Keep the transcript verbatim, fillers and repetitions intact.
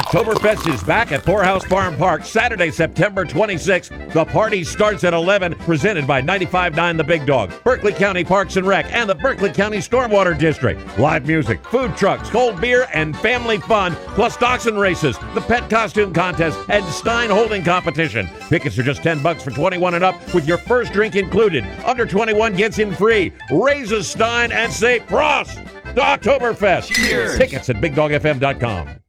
Oktoberfest is back at Poorhouse Farm Park Saturday, September twenty-sixth. The party starts at eleven, presented by ninety-five point nine The Big Dog, Berkeley County Parks and Rec, and the Berkeley County Stormwater District. Live music, food trucks, cold beer, and family fun, plus dachshund races, the pet costume contest, and Stein holding competition. Tickets are just ten bucks for twenty-one and up, with your first drink included. Under twenty-one gets in free. Raise a Stein and say Prost to Oktoberfest. Cheers. Tickets at big dog f m dot com.